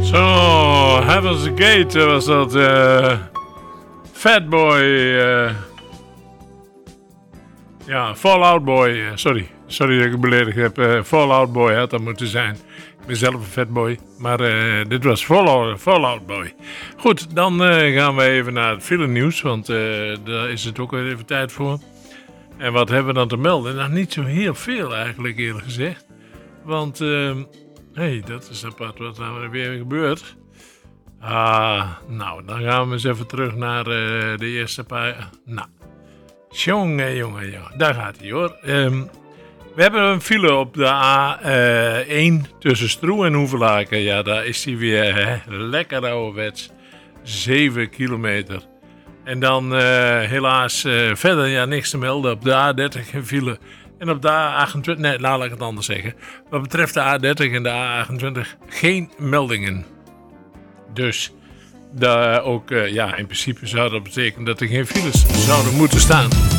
Zo, Heaven's Gate was dat. Fatboy. Ja, Fall Out Boy. Sorry dat ik beledigd heb. Fall Out Boy had dat moeten zijn. Ik ben zelf een fatboy. Maar dit was Fall Out Boy. Goed, dan gaan we even naar het file nieuws. Want daar is het ook weer even tijd voor. En wat hebben we dan te melden? Nou, niet zo heel veel eigenlijk, eerlijk gezegd. Want, dat is apart wat er weer gebeurt. Nou, dan gaan we eens even terug naar de eerste paar... Nou, jongen, daar gaat hij hoor. We hebben een file op de A1 tussen Stroe en Hoevelaken. Ja, daar is hij weer, lekker ouderwets. 7 kilometer. En dan helaas verder niks te melden. Op de A30 een file. En op de A28, nee, laat ik het anders zeggen. Wat betreft de A30 en de A28 geen meldingen. Dus daar ook, in principe zou dat betekenen dat er geen files zouden moeten staan.